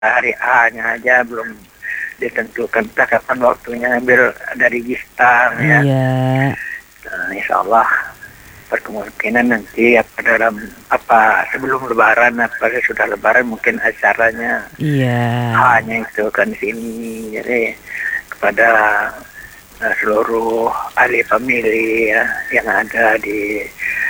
hari A-nya aja belum ditentukan kapan waktunya ambil dari Gistar ya. Iya. Nah, insya Allah berkemungkinan nanti sebelum Lebaran sudah Lebaran mungkin acaranya. Iya. Hanya itu kan sini, jadi kepada seluruh ahli pemilih ya, yang ada di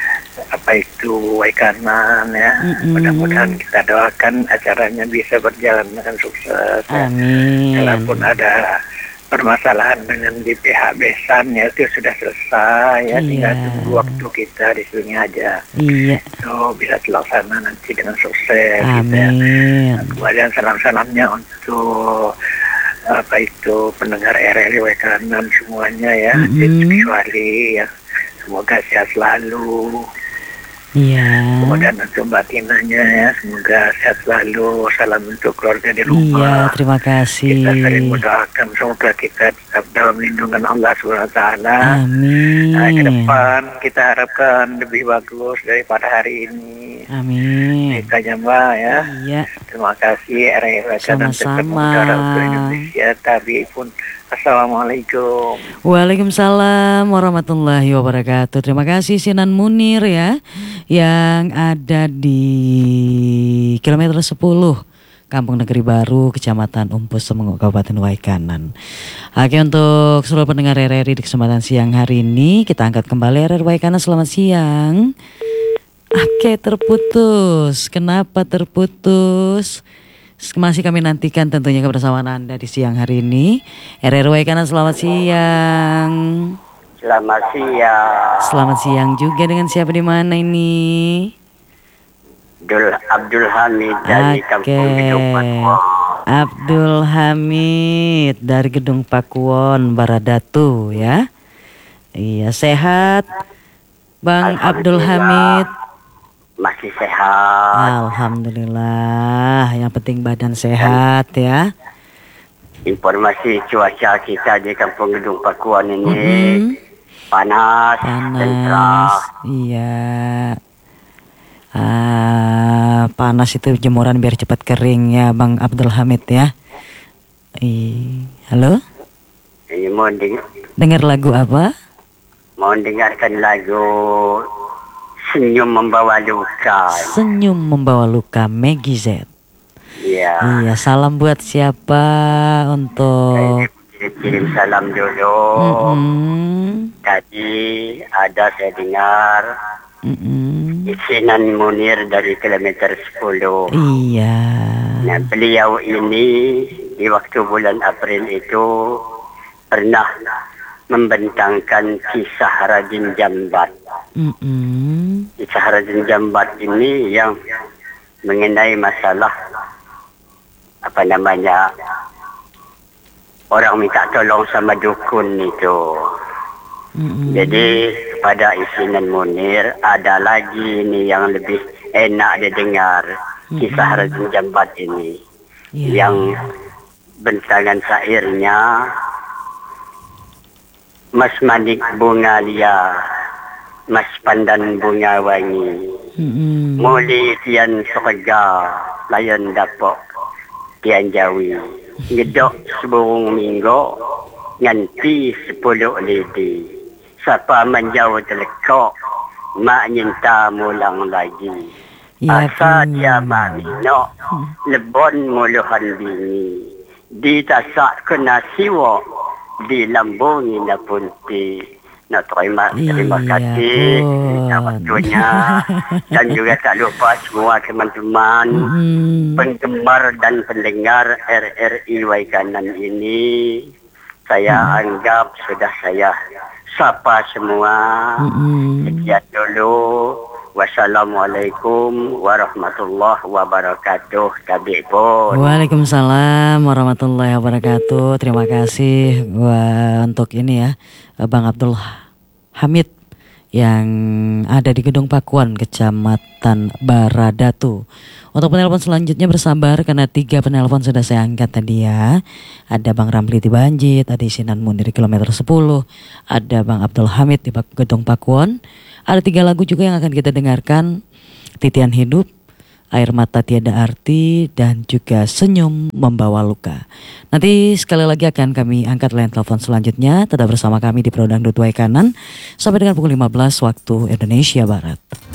Waikanan ya. Mudah-mudahan kita doakan acaranya bisa berjalan dengan sukses. Amin. Kalaupun ada permasalahan dengan di pihak besan ya itu sudah selesai ya, tinggal tunggu waktu kita di sini aja. Iya. So bisa terlaksana nanti dengan sukses. Amin. Gitu ya. Kemudian salam-salamnya untuk pendengar RRI Waikanan semuanya ya, kecuali ya, semoga sehat selalu. Iya. Kemudian untuk Mbak Tinanya ya, semoga sehat selalu. Salam untuk keluarga di rumah. Iya, terima kasih. Kita sering mendoakan semoga kita tetap dalam lindungan Allah SWT. Amin. Ke depan kita harapkan lebih bagus daripada hari ini. Amin. Kita Mbak ya. Iya. Terima kasih RRI Waikanan tetap Sama-sama. mengudara untuk Indonesia. Tapi pun Assalamualaikum. Waalaikumsalam warahmatullahi wabarakatuh. Terima kasih Sinan Munir ya, yang ada di kilometer 10 Kampung Negeri Baru, Kecamatan Umpus, Semengok, Kabupaten Waikanan. Oke, untuk seluruh pendengar RRI di kesempatan siang hari ini, kita angkat kembali RRI Waikanan. Selamat siang. Oke, terputus. Kenapa terputus? Masih kami nantikan tentunya kebersamaan Anda di siang hari ini. RRI Waikanan, selamat siang. Selamat siang. Selamat siang juga, dengan siapa di mana ini? Abdul Hamid dari Kampung Gedung Pakuwon. Abdul Hamid dari Gedung Pakuwon, Baradatu ya. Iya, sehat Bang Abdul Hamid? Masih sehat. Alhamdulillah, yang penting badan sehat ya. Informasi cuaca kita di Kampung Gedung Pakuwon ini panas dan cerah. Iya. Panas itu jemuran biar cepat kering ya Bang Abdul Hamid ya. Halo? Mau dengar lagu apa? Mau dengarkan lagu Senyum Membawa Luka. Senyum Membawa Luka, Meggy Z. Iya. Iya, salam buat siapa untuk? Kirim salam dulu. Tadi ada saya dengar Sinan Munir dari kilometer 10. Iya. Nah, beliau ini di waktu bulan April itu pernah membentangkan kisah Raden Jambat. Kisah Raden Jambat ini yang mengenai masalah orang minta tolong sama dukun itu. Jadi kepada Isinan Munir ada lagi ini yang lebih enak didengar, kisah Raden Jambat ini, yang bentangan syairnya Mas Manik bunga lia, Mas Pandan bunga wangi, Muli tian surga, layan dapok tian jawi, ngedok seburung minggu, nganti 10 lidi, siapa menjauh telekok, mak nyinta mulang lagi. Asa dia mamino, lebon muluhan bini, di tasak kena siwo, di lambungi na punti. Terima kasih waktunya. Dan juga tak lupa semua teman-teman penggemar dan pendengar RRI Waikanan ini. Saya anggap sudah saya sapa semua. Sekian dulu. Wassalamualaikum warahmatullahi wabarakatuh. Tabik pun. Waalaikumsalam warahmatullahi wabarakatuh. Terima kasih untuk ini ya, Bang Abdul Hamid yang ada di Gedung Pakuwon, Kecamatan Baradatu. Untuk penelpon selanjutnya bersabar karena 3 penelpon sudah saya angkat tadi ya. Ada Bang Ramli di Banjit, ada Sinan Munir di kilometer 10, ada Bang Abdul Hamid di Gedung Pakuwon. Ada 3 lagu juga yang akan kita dengarkan. Titian Hidup, air mata tiada arti, dan juga senyum membawa luka. Nanti sekali lagi akan kami angkat line telepon selanjutnya. Tetap bersama kami di Pro Dangdut Waikanan sampai dengan pukul 15 waktu Indonesia Barat.